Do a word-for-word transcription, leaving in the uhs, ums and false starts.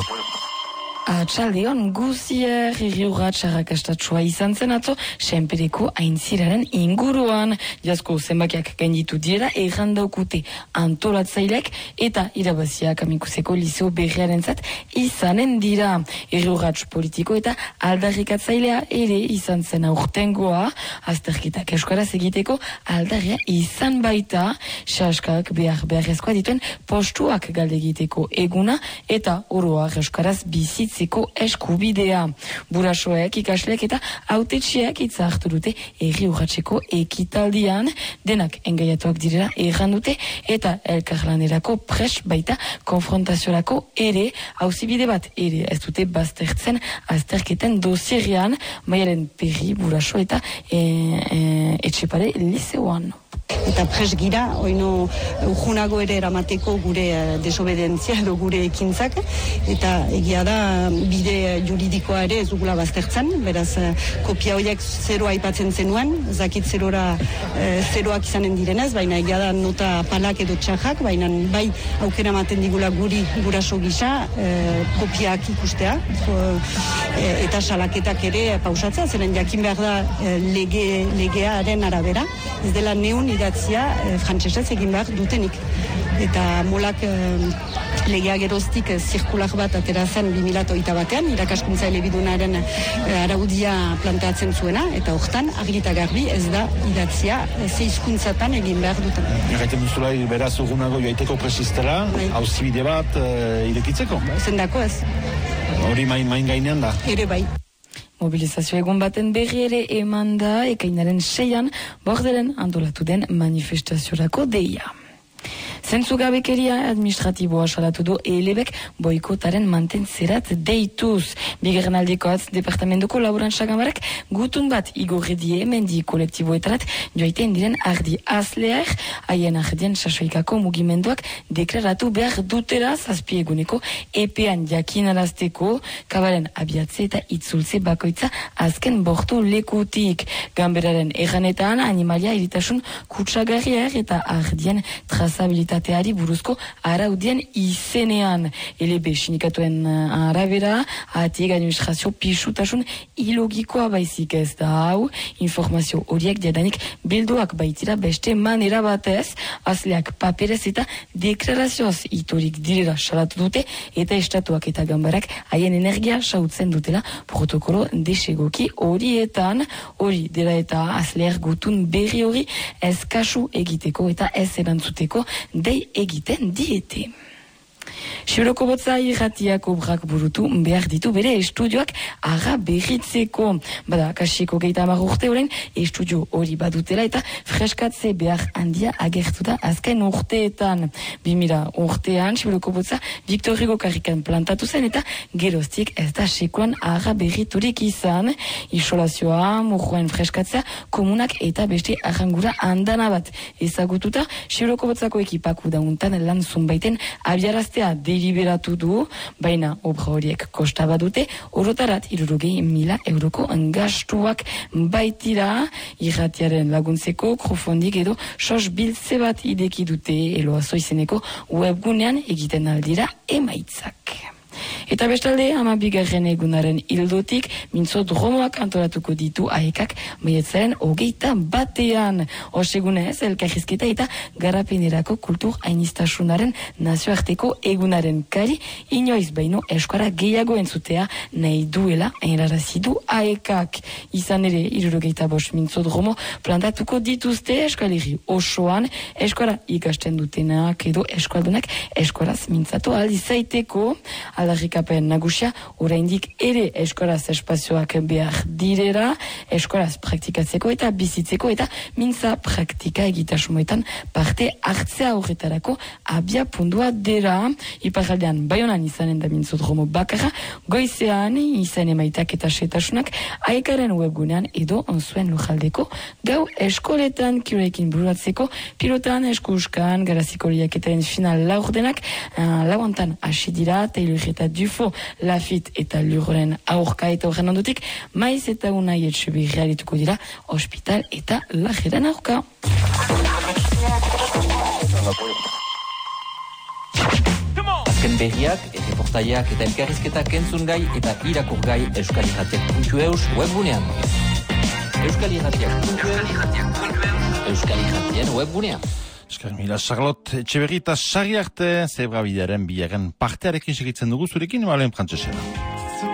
Atxaldeon guzier irriurrat sarrakastatsua izan zen atzo senpereko aintziraren inguruan. Jasko zenbakiak gainditu direla errandaukute antolatzaileak eta irabaziak amikuseko liceo berriaren zat izanen dira. Irriurrat politiko eta aldarrikatzailea ere izan zen aurtengoa. Azterketak euskaraz egiteko aldarria izan baita. Saskak behar beharrezkoa dituen postuak galde egiteko eguna eta oroa euskaraz bizitz zeko eskubidea. Burasoek, ikasleek eta autetxeak hitza hartu dute erri urratseko ekitaldian, denak engaiatuak direla errandute eta elkarlanerako pres baita konfrontaziorako ere, hauzibide bat ere ez dute baztertzen azterketen dosierrean, maialen perri buraso eta e, e, etxepare liceoan. Eta pres gira, oino urjunago ere eramateko gure desobedentzia edo gure ekintzak, eta egia da bide juridikoa ere ez dugula baztertzen, beraz kopia horiek zeroa aipatzen zenuen, zakit zerora zeroak izanen direnez, baina egia da nota palak edo txajak, baina bai aukera ematen digula guri guraso gisa kopiak ikustea, eta salaketak ere pausatzea, zeren jakin behar da lege, legearen arabera, ez dela neun idatzia e, frantsesez egin behar dutenik. Eta molak e, legea geroztik e, zirkular bat atera zen bi mila hogeita batean, irakaskuntza elebidunaren e, araudia planteatzen zuena, eta hortan argi eta garbi ez da idatzia e, ze hizkuntzatan egin behar duten. Erraiten duzula, beraz urgunago joaiteko presistela, hauzibide bat e, irekitzeko? Zendako ez. Hori main, main gainean da? Ere bai. Mobilizazio egun baten berri ere eman da ekainaren seian bordelen antolatu den manifestaziorako deia. Zentzugabekeria administratiboa salatu du elebek boikotaren mantentzerat deituz. Bigarren aldekoaz departamentuko laborantza gamarak gutun bat igorri die mendi kolektiboetarat joaiten diren ardi azleak, haien ardien sasoikako mugimenduak deklaratu behar dutera zazpieguneko epean jakinarazteko kabaren abiatze eta itzultze bakoitza azken bortu lekutik. Ganberaren erranetan animalia iritasun kutsagarriak eta ardien trazabilitateari buruzko araudien izenean. Elebe sindikatuen arabera, atiek administrazio pisutasun ilogikoa baizik ez da hau, informazio horiek diadanik bilduak baitira beste manera batez, azleak paperez eta deklarazioaz itorik direla salatu dute eta estatuak eta gambarak haien energia sautzen dutela protokolo desegoki horietan, hori dela eta azleak gutun berri hori ez kasu egiteko eta ez erantzuteko dei egiten diete. Siberoko botza irratiak obrak burutu behar ditu bere estudioak aga berritzeko. Bada, kasiko geita hamar urte horrein, estudio hori badutela eta freskatze behar handia agertu da azken urteetan. Bimira urtean, Siberoko botza Victor Hugo karrikan plantatu zen eta geroztik ez da sekuan aga berriturik izan. Isolazioa, murroen freskatzea, komunak eta beste arrangura handana bat ezagututa, Siberoko botzako ekipaku dauntan lan zunbaiten abiaraztea deliberatu du, baina obra horiek kosta badute, orotarat irurogei mila euroko gastuak baitira, irratiaren laguntzeko, krofondik edo sos biltze bat ideki dute eloazo izeneko webgunean egiten aldira emaitzak. Eta bestalde, ama bigarren egunaren hildotik, mintzo dromoak antolatuko ditu aekak maietzaren hogeita batean. Osegunez, elkarrizketa eta garapenerako kultur hainistasunaren nazioarteko egunaren kari, inoiz baino eskara gehiago entzutea nahi duela enrarazidu aekak. Izan ere, irurogeita bost mintzo dromo plantatuko dituzte eskaliri osoan, eskara ikasten dutenak edo eskaldunak eskoraz mintzatu aldizaiteko. Aldarrikapen nagusia, oraindik ere eskoraz espazioak behar direra, eskoraz praktikatzeko eta bizitzeko eta mintza praktika egitasumoetan parte hartzea horretarako abia pundua dira. Iparaldean Baionan izanen da mintzo dromo bakarra, goizean izan emaitak eta setasunak aekaren webgunean edo onzuen lujaldeko gau eskoletan kiroekin bururatzeko, pilotan, eskuskan, garaziko liaketaren final laurdenak, lauantan hasi dira, Taylor eta Dufo, Lafit eta Luroren aurka eta horren ondotik, maiz eta unai etxubi realituko dira, hospital eta lajeren aurka. Azken berriak, erreportaiak eta elkarrizketak entzun gai eta irakur gai euskal irratiak puntu eus webgunean. euskal irratiak puntu eus euskal irratien webgunean. Eskar mila, Charlotte Etxeberri eta Sarri arte zebra bidearen biaren partearekin segitzen dugu zurekin, balen frantzesena.